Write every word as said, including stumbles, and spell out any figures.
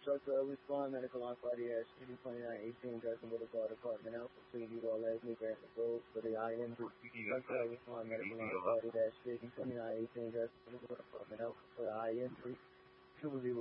Truck to respond, medical on Friday at City twenty-nine eighteen, Justin Boulevard, Apartment Alpha, City, Utah, Leslie, Grant Road, for the I N. Truck to respond, medical on Friday at City twenty-nine eighteen, Justin Boulevard, Apartment Alpha, for the I N. Triple zero.